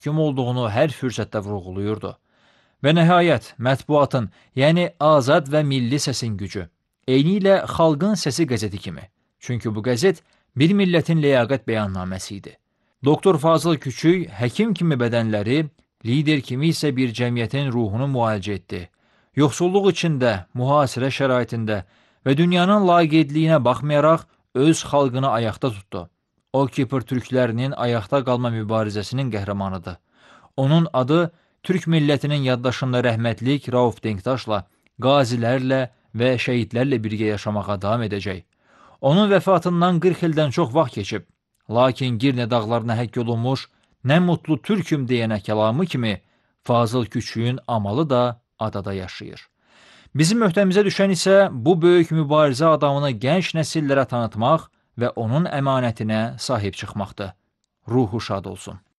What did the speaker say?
kim olduğunu hər fürsətdə vurğulayırdı. Və nəhayət, mətbuatın, yəni azad və milli səsin gücü, eyni ilə xalqın səsi qəzeti kimi. Çünki bu qəzet bir millətin ləyaqət bəyannaməsi idi. Doktor Fazıl Küçük həkim kimi bədənləri, lider kimi isə bir cəmiyyətin ruhunu müalicə etdi. Yoxsulluq içində, mühasirə şəraitində və dünyanın laqeydliyinə baxmayaraq öz xalqını ayaqda tutdu. O, Kipr türklərinin ayaqda qalma mübarizəsinin qəhrəmanıdır. Onun adı Türk millətinin yaddaşında rəhmətlik Rauf Denktaşla, qazilərlə və şəhidlərlə birgə yaşamağa davam edəcək. Onun vəfatından 40 ildən çox vaxt keçib, lakin Girne dağlarına həkk olunmuş, nə mutlu türküm deyənə kəlamı kimi Fazıl Küçüyün amalı da adada yaşayır. Bizim öhdəmizə düşən isə bu böyük mübarizə adamını gənc nəsillərə tanıtmaq və onun əmanətinə sahib çıxmaqdır. Ruhu şad olsun.